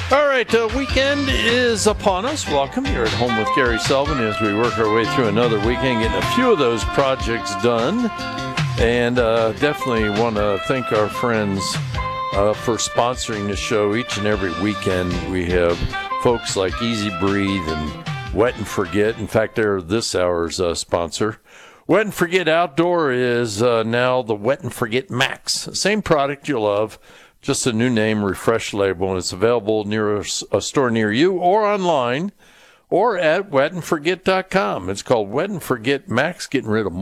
All right, weekend is upon us. Welcome. You're at home with Gary Sullivan as we work our way through another weekend, getting a few of those projects done. And definitely want to thank our friends for sponsoring the show each and every weekend. We have folks like Easy Breathe and Wet and Forget. In fact, they're this hour's sponsor. Wet and Forget Outdoor is now the Wet and Forget Max. Same product you love. Just a new name, refresh label, and it's available near a store near you or online or at wetandforget.com. It's called Wet and Forget Max, getting rid of